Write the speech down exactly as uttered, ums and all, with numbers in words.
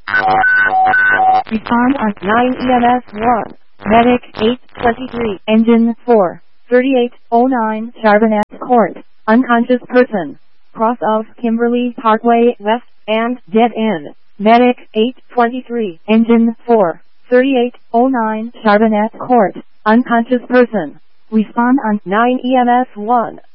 Respond on nine E M S one. Medic eight twenty-three. Engine four. thirty-eight oh nine Charbonnet Court. Unconscious person. Cross of Kimberly Parkway West and dead end. Medic eight twenty-three. Engine four. thirty-eight oh nine Charbonnet Court. Unconscious person. Respond on nine E M S one.